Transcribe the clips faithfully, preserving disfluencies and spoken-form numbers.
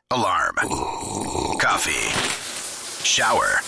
Alarm. Coffee. Shower.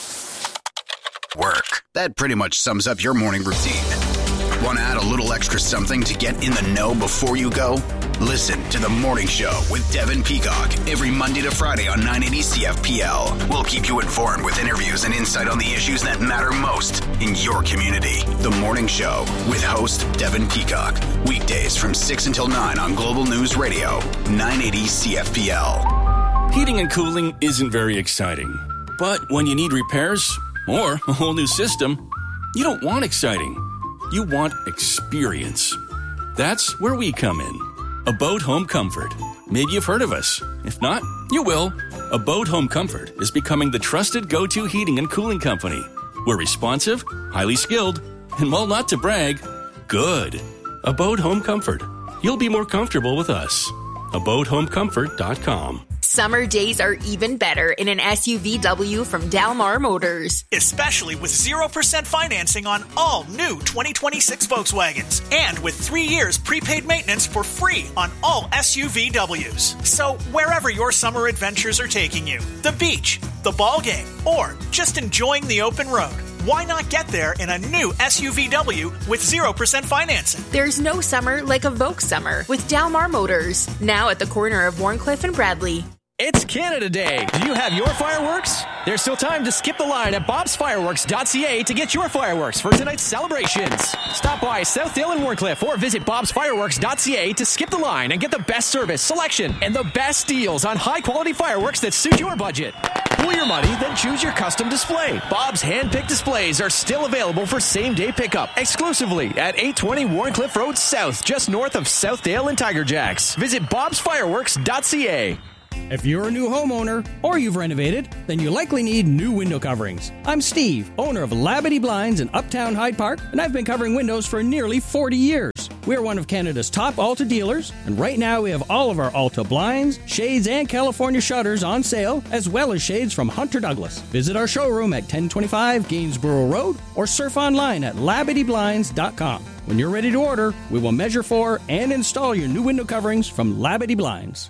Work. That pretty much sums up your morning routine. Want to add a little extra something to get in the know before you go? Listen to The Morning Show with Devin Peacock every Monday to Friday on nine eighty C F P L. We'll keep you informed with interviews and insight on the issues that matter most in your community. The Morning Show with host Devin Peacock. Weekdays from six until nine on Global News Radio, nine eighty C F P L. Heating and cooling isn't very exciting. But when you need repairs or a whole new system, you don't want exciting. You want experience. That's where we come in. Abode Home Comfort. Maybe you've heard of us. If not, you will. Abode Home Comfort is becoming the trusted go-to heating and cooling company. We're responsive, highly skilled, and while not to brag, good. Abode Home Comfort. You'll be more comfortable with us. abode home comfort dot com. Summer days are even better in an S U V W from Dalmar Motors. Especially with zero percent financing on all new twenty twenty-six Volkswagens. And with three years prepaid maintenance for free on all S U V Ws. So wherever your summer adventures are taking you, the beach, the ball game, or just enjoying the open road, why not get there in a new S U V W with zero percent financing? There's no summer like a Volks summer with Dalmar Motors. Now at the corner of Warncliffe and Bradley. It's Canada Day. Do you have your fireworks? There's still time to skip the line at bobs fireworks dot c a to get your fireworks for tonight's celebrations. Stop by Southdale and Warncliffe or visit bobs fireworks dot c a to skip the line and get the best service, selection, and the best deals on high-quality fireworks that suit your budget. Pool your money, then choose your custom display. Bob's hand-picked displays are still available for same-day pickup exclusively at eight twenty Warncliffe Road South, just north of Southdale and Tiger Jacks. Visit bobs fireworks dot c a. If you're a new homeowner or you've renovated, then you likely need new window coverings. I'm Steve, owner of Labadee Blinds in Uptown Hyde Park, and I've been covering windows for nearly forty years. We're one of Canada's top Alta dealers, and right now we have all of our Alta blinds, shades, and California shutters on sale, as well as shades from Hunter Douglas. Visit our showroom at ten twenty-five Gainsborough Road or surf online at labadee blinds dot com. When you're ready to order, we will measure for and install your new window coverings from Labadee Blinds.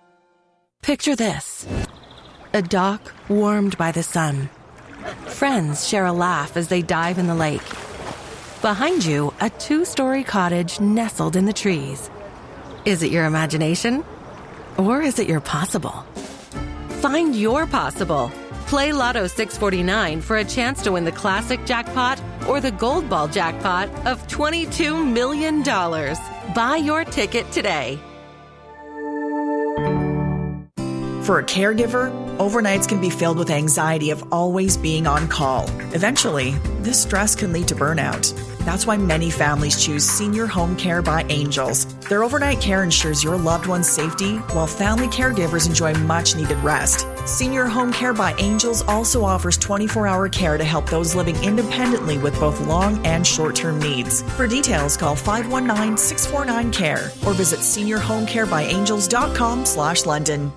Picture this. A dock warmed by the sun. Friends share a laugh as they dive in the lake. Behind you, a two-story cottage nestled in the trees. Is it your imagination? Or is it your possible? Find your possible. Play Lotto six forty-nine for a chance to win the classic jackpot or the gold ball jackpot of twenty-two million dollars. Buy your ticket today. For a caregiver, overnights can be filled with anxiety of always being on call. Eventually, this stress can lead to burnout. That's why many families choose Senior Home Care by Angels. Their overnight care ensures your loved one's safety, while family caregivers enjoy much-needed rest. Senior Home Care by Angels also offers twenty-four hour care to help those living independently with both long and short-term needs. For details, call five one nine, six four nine, C A R E or visit senior home care by angels dot com slash London.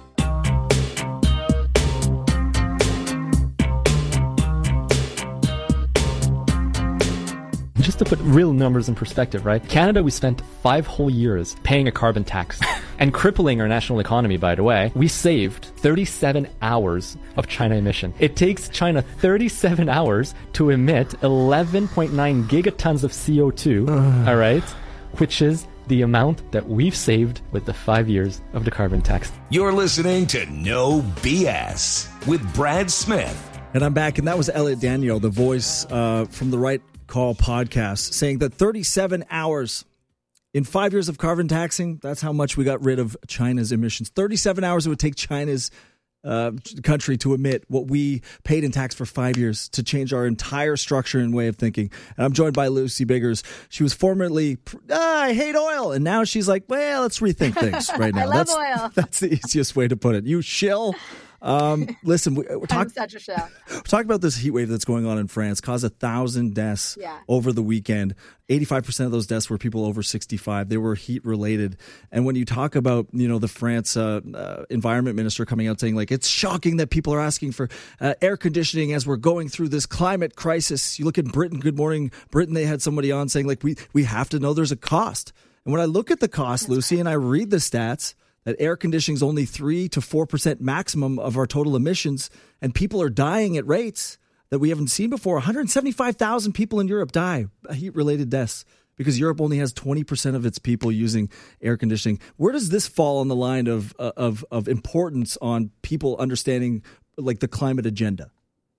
Just to put real numbers in perspective, right? Canada, we spent five whole years paying a carbon tax and crippling our national economy, by the way. We saved thirty-seven hours of China emission. It takes China thirty-seven hours to emit eleven point nine gigatons of C O two, all right? Which is the amount that we've saved with the five years of the carbon tax. You're listening to No B S with Brad Smith. And I'm back, and that was Elliot Daniel, the voice uh, from the Right Call podcast, saying that thirty-seven hours in five years of carbon taxing, that's how much we got rid of China's emissions. thirty-seven hours it would take China's uh, country to emit what we paid in tax for five years to change our entire structure and way of thinking. And I'm joined by Lucy Biggers. She was formerly, ah, I hate oil. And now she's like, well, let's rethink things right now. I love that's, oil. That's the easiest way to put it. You shill. Um, listen, we, we're talking. I'm such a show. We're talking about this heat wave that's going on in France, caused a thousand deaths yeah. over the weekend. eighty-five percent of those deaths were people over sixty-five. They were heat related. And when you talk about, you know, the France uh, uh, environment minister coming out saying like, it's shocking that people are asking for uh, air conditioning as we're going through this climate crisis. You look at Britain, Good Morning Britain, they had somebody on saying like, we, we have to know there's a cost. And when I look at the cost, that's Lucy, right. and I read the stats, that air conditioning is only three to four percent maximum of our total emissions, and people are dying at rates that we haven't seen before. one hundred seventy-five thousand people in Europe die, heat-related deaths, because Europe only has twenty percent of its people using air conditioning. Where does this fall on the line of of of importance on people understanding like the climate agenda?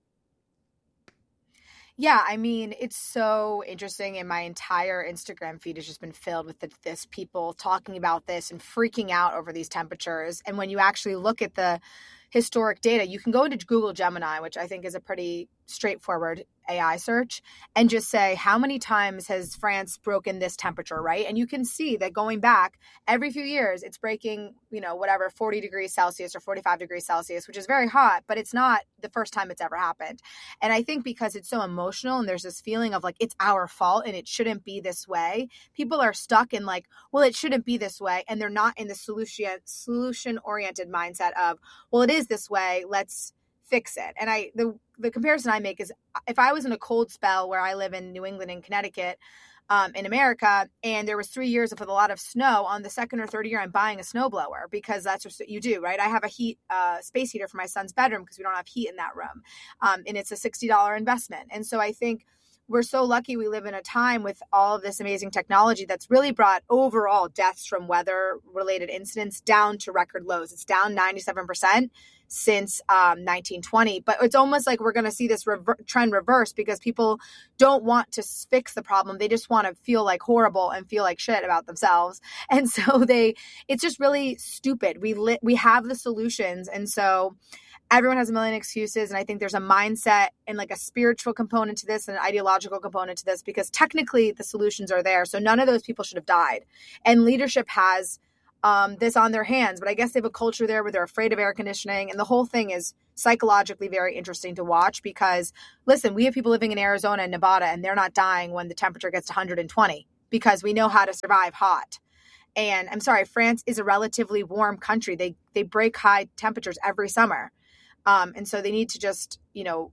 Yeah, I mean, it's so interesting, and my entire Instagram feed has just been filled with the, this people talking about this and freaking out over these temperatures. And when you actually look at the historic data, you can go into Google Gemini, which I think is a pretty straightforward A I search, and just say, how many times has France broken this temperature, right? And you can see that going back every few years, it's breaking, you know, whatever, forty degrees Celsius or forty-five degrees Celsius, which is very hot, but it's not the first time it's ever happened. And I think because it's so emotional and there's this feeling of like, it's our fault and it shouldn't be this way, people are stuck in like, well, it shouldn't be this way. And they're not in the solution, solution-oriented mindset of, well, it is this way, let's fix it. And I, the, the comparison I make is if I was in a cold spell where I live in New England and Connecticut, um, in America, and there was three years with a lot of snow, on the second or third year, I'm buying a snowblower because that's what you do, right? I have a heat, uh, space heater for my son's bedroom because we don't have heat in that room. Um, and it's a sixty dollars investment. And so I think we're so lucky we live in a time with all of this amazing technology that's really brought overall deaths from weather-related incidents down to record lows. It's down ninety-seven percent since um, nineteen twenty. But it's almost like we're going to see this rever- trend reverse because people don't want to fix the problem. They just want to feel like horrible and feel like shit about themselves. And so they, it's just really stupid. We li- we have the solutions. And so everyone has a million excuses. And I think there's a mindset and like a spiritual component to this and an ideological component to this, because technically the solutions are there. So none of those people should have died. And leadership has um, this on their hands, but I guess they have a culture there where they're afraid of air conditioning. And the whole thing is psychologically very interesting to watch because, listen, we have people living in Arizona and Nevada, and they're not dying when the temperature gets to one hundred twenty because we know how to survive hot. And I'm sorry, France is a relatively warm country. They they break high temperatures every summer. Um, and so they need to just, you know,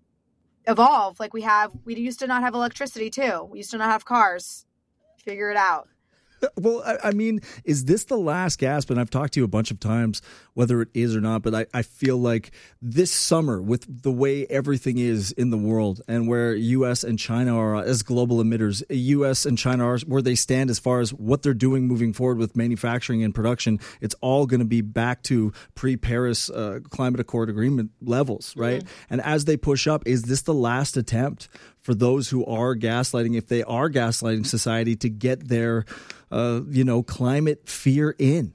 evolve like we have. We used to not have electricity, too. We used to not have cars. Figure it out. Well, I, I mean, is this the last gasp? And I've talked to you a bunch of times, whether it is or not, but I, I feel like this summer, with the way everything is in the world and where U S and China are as global emitters, U S and China are where they stand as far as what they're doing moving forward with manufacturing and production, it's all going to be back to pre-Paris uh, Climate Accord agreement levels, right? Mm-hmm. And as they push up, is this the last attempt for those who are gaslighting, if they are gaslighting society, to get their, uh, you know, climate fear in?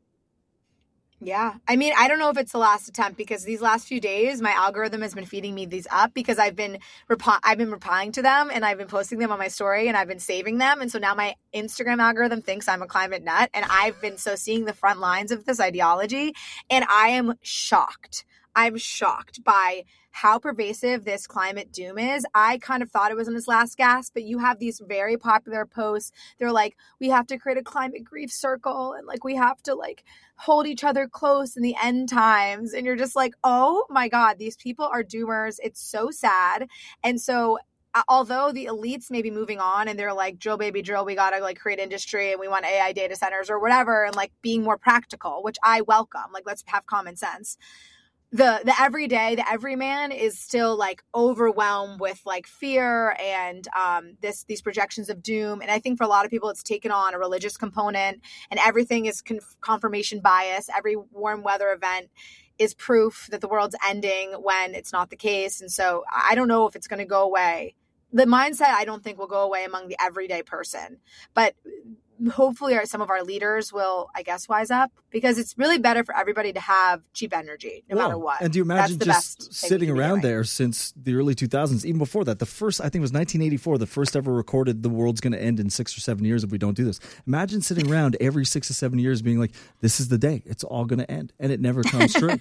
Yeah. I mean, I don't know if it's the last attempt because these last few days, my algorithm has been feeding me these up because I've been rep- I've been replying to them and I've been posting them on my story and I've been saving them. And so now my Instagram algorithm thinks I'm a climate nut. And I've been so seeing the front lines of this ideology. And I am shocked. I'm shocked by how pervasive this climate doom is. I kind of thought it was in its last gasp, but you have these very popular posts. They're like, we have to create a climate grief circle and like we have to like hold each other close in the end times. And you're just like, oh my God, these people are doomers. It's so sad. And so although the elites may be moving on and they're like, drill baby drill, we got to like create industry and we want A I data centers or whatever, and like being more practical, which I welcome. Like, let's have common sense. The the everyday, the everyman is still like overwhelmed with like fear and um, this these projections of doom. And I think for a lot of people, it's taken on a religious component, and everything is con- confirmation bias. Every warm weather event is proof that the world's ending when it's not the case. And so I don't know if it's going to go away. The mindset, I don't think will go away among the everyday person, but hopefully our, some of our leaders will, I guess, wise up, because it's really better for everybody to have cheap energy no well, matter what. And do you imagine just sitting around there since the early two thousands, even before that, the first, I think it was nineteen eighty-four, the first ever recorded the world's going to end in six or seven years if we don't do this. Imagine sitting around every six to seven years being like, this is the day, it's all going to end. And it never comes true.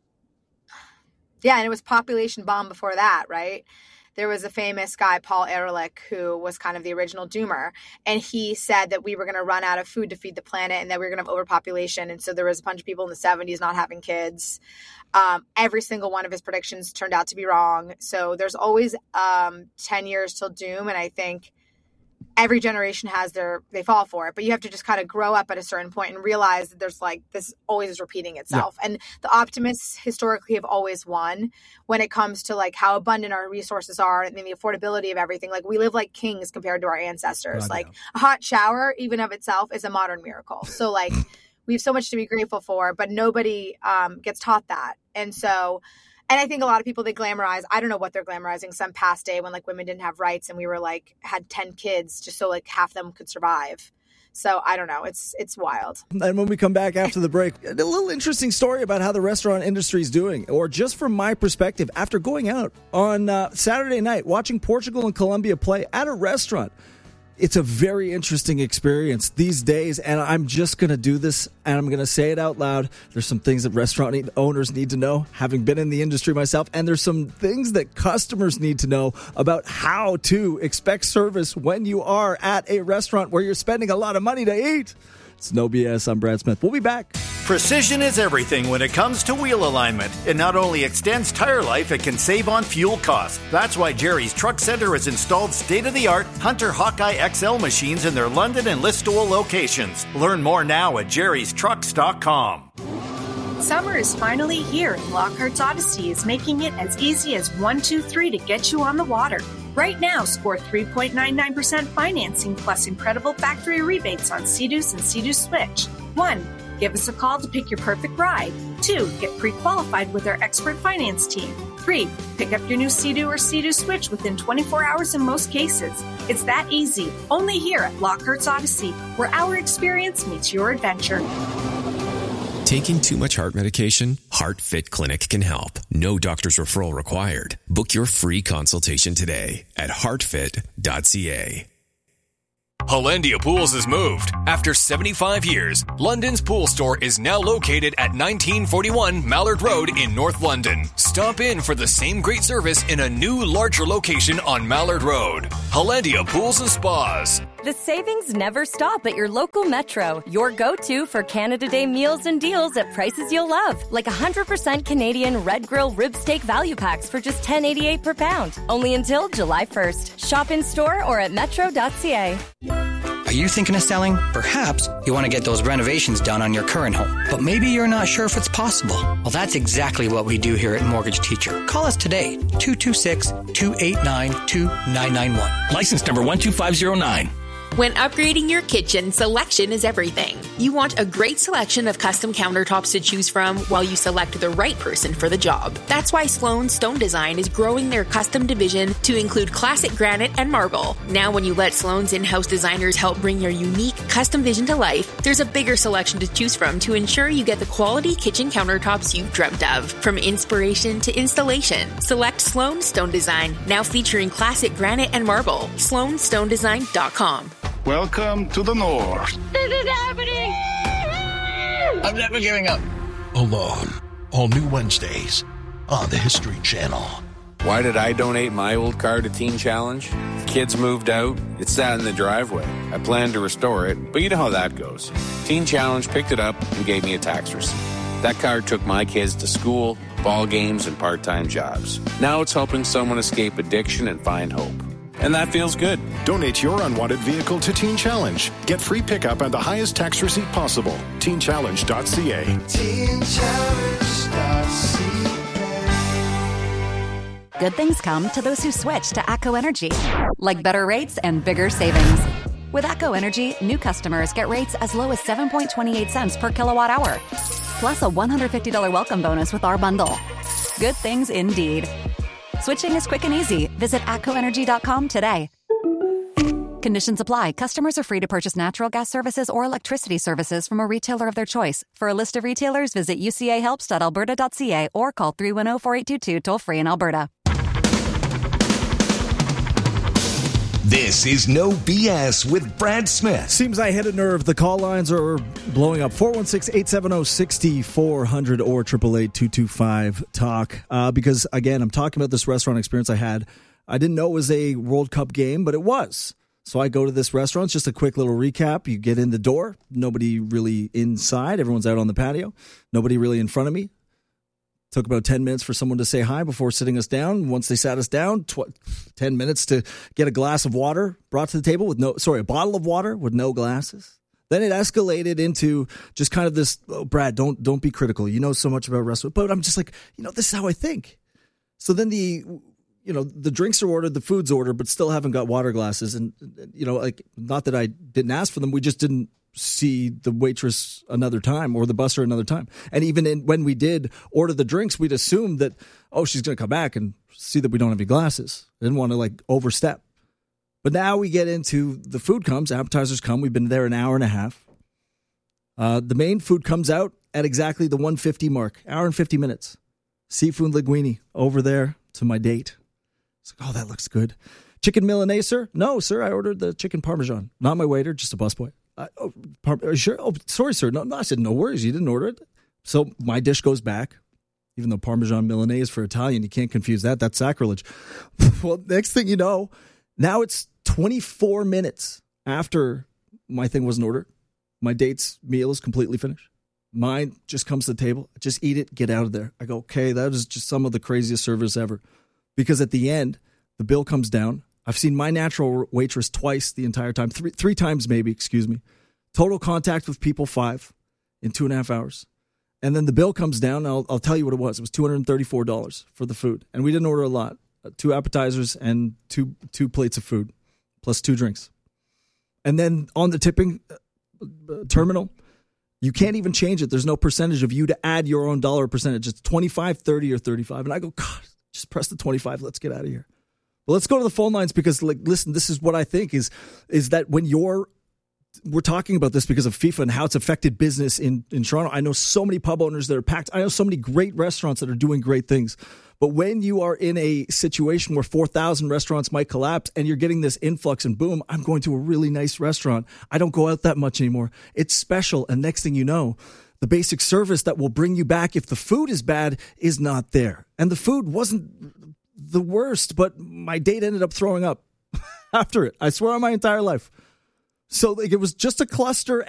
Yeah, and it was population bomb before that, right? There was a famous guy, Paul Ehrlich, who was kind of the original doomer. And he said that we were going to run out of food to feed the planet and that we were going to have overpopulation. And so there was a bunch of people in the seventies not having kids. Um, every single one of his predictions turned out to be wrong. So there's always um, ten years till doom. And I think every generation has their, they fall for it, but you have to just kind of grow up at a certain point and realize that there's like, this always is repeating itself. Yeah. And the optimists historically have always won when it comes to like how abundant our resources are and the affordability of everything. Like we live like kings compared to our ancestors. Like a hot shower, even of itself, is a modern miracle. So like we have so much to be grateful for, but nobody um, gets taught that. And so, and I think a lot of people, they glamorize, I don't know what they're glamorizing, some past day when like women didn't have rights and we were like, had ten kids just so like half them could survive. So I don't know. It's it's wild. And when we come back after the break, a little interesting story about how the restaurant industry is doing, or just from my perspective, after going out on uh, Saturday night, watching Portugal and Colombia play at a restaurant. It's a very interesting experience these days, and I'm just going to do this, and I'm going to say it out loud. There's some things that restaurant owners need to know, having been in the industry myself, and there's some things that customers need to know about how to expect service when you are at a restaurant where you're spending a lot of money to eat. It's No B S. I'm Brad Smith. We'll be back. Precision is everything when it comes to wheel alignment. It not only extends tire life, it can save on fuel costs. That's why Jerry's Truck Center has installed state-of-the-art Hunter Hawkeye X L machines in their London and Listowel locations. Learn more now at jerrys trucks dot com. Summer is finally here, and Lockhart's Odyssey is making it as easy as one two three to get you on the water. Right now, score three point nine nine percent financing plus incredible factory rebates on Sea-Doos and Sea-Doo Switch. One, give us a call to pick your perfect ride. Two, get pre-qualified with our expert finance team. Three, pick up your new Sea-Doo or Sea-Doo Switch within twenty-four hours in most cases. It's that easy, only here at Lockhart's Odyssey, where our experience meets your adventure. Taking too much heart medication? HeartFit Clinic can help. No doctor's referral required. Book your free consultation today at heart fit dot c a. Hollandia Pools has moved. After seventy-five years, London's pool store is now located at nineteen forty-one Mallard Road in North London. Stop in for the same great service in a new, larger location on Mallard Road. Hollandia Pools and Spas. The savings never stop at your local Metro, your go-to for Canada Day meals and deals at prices you'll love. Like one hundred percent Canadian Red Grill rib steak value packs for just ten eighty-eight per pound. Only until July first. Shop in store or at metro dot c a. Are you thinking of selling? Perhaps you want to get those renovations done on your current home, but maybe you're not sure if it's possible. Well, that's exactly what we do here at Mortgage Teacher. Call us today, two two six, two eight nine, two nine nine one. License number one two five zero nine. When upgrading your kitchen, selection is everything. You want a great selection of custom countertops to choose from while you select the right person for the job. That's why Sloan Stone Design is growing their custom division to include classic granite and marble. Now when you let Sloan's in-house designers help bring your unique custom vision to life, there's a bigger selection to choose from to ensure you get the quality kitchen countertops you've dreamt of. From inspiration to installation, select Sloan Stone Design, now featuring classic granite and marble. sloan stone design dot com. Welcome to the North. This is happening! I'm never giving up. Alone. All new Wednesdays on the History Channel. Why did I donate my old car to Teen Challenge? The kids moved out. It sat in the driveway. I planned to restore it, but you know how that goes. Teen Challenge picked it up and gave me a tax receipt. That car took my kids to school, ball games, and part-time jobs. Now it's helping someone escape addiction and find hope. And that feels good. Donate your unwanted vehicle to Teen Challenge. Get free pickup and the highest tax receipt possible. teen challenge dot c a. teen challenge dot c a. Good things come to those who switch to ACCO Energy, like better rates and bigger savings. With ACCO Energy, new customers get rates as low as seven point two eight cents per kilowatt hour, plus a one hundred fifty dollars welcome bonus with our bundle. Good things indeed. Switching is quick and easy. Visit atco energy dot com today. Conditions apply. Customers are free to purchase natural gas services or electricity services from a retailer of their choice. For a list of retailers, visit u c a helps dot alberta dot c a or call three one zero, four eight two two toll free in Alberta. This is No B S with Brad Smith. Seems I hit a nerve. The call lines are blowing up. four one six, eight seven zero, six four zero zero or eight eight eight, two two five, talk. Uh, because, again, I'm talking about this restaurant experience I had. I didn't know it was a World Cup game, but it was. So I go to this restaurant. It's just a quick little recap. You get in the door. Nobody really inside. Everyone's out on the patio. Nobody really in front of me. Took about ten minutes for someone to say hi before sitting us down. Once they sat us down, tw- ten minutes to get a glass of water brought to the table with no, sorry, a bottle of water with no glasses. Then it escalated into just kind of this, oh, Brad, don't don't be critical. You know so much about restaurants. But I'm just like, you know, this is how I think. So then the, you know, the drinks are ordered, the food's ordered, but still haven't got water glasses. And, you know, like, not that I didn't ask for them. We just didn't see the waitress another time or the busser another time. And even in, when we did order the drinks, we'd assumed that, oh, she's going to come back and see that we don't have any glasses. I didn't want to, like, overstep. But now we get into the food comes, appetizers come. We've been there an hour and a half. Uh, the main food comes out at exactly the one fifty mark, hour and fifty minutes. Seafood linguine over there to my date. It's like, oh, that looks good. Chicken Milanese, sir? No, sir, I ordered the chicken Parmesan. Not my waiter, just a busboy. Uh, oh, par- are you sure? Oh, sorry, sir. No, no, I said, no worries. You didn't order it. So my dish goes back. Even though Parmesan Milanese for Italian, you can't confuse that. That's sacrilege. Well, next thing you know, now it's twenty-four minutes after my thing wasn't ordered. My date's meal is completely finished. Mine just comes to the table. Just eat it, get out of there. I go, okay, that is just some of the craziest service ever. Because at the end, the bill comes down. I've seen my natural waitress twice the entire time. Three, three times maybe, excuse me. Total contact with people, five in two and a half hours. And then the bill comes down. I'll, I'll tell you what it was. It was two hundred thirty-four dollars for the food. And we didn't order a lot. Uh, two appetizers and two two plates of food, plus two drinks. And then on the tipping uh, terminal, you can't even change it. There's no percentage of you to add your own dollar percentage. It's twenty-five, thirty, or thirty-five. And I go, God, just press the twenty-five. Let's get out of here. Well, let's go to the phone lines because, like, listen, this is what I think is, is that when you're, we're talking about this because of FIFA and how it's affected business in, in Toronto. I know so many pub owners that are packed. I know so many great restaurants that are doing great things. But when you are in a situation where four thousand restaurants might collapse and you're getting this influx and boom, I'm going to a really nice restaurant. I don't go out that much anymore. It's special. And next thing you know, the basic service that will bring you back if the food is bad is not there. And the food wasn't the worst, but my date ended up throwing up after it. I swear on my entire life. So like, it was just a cluster.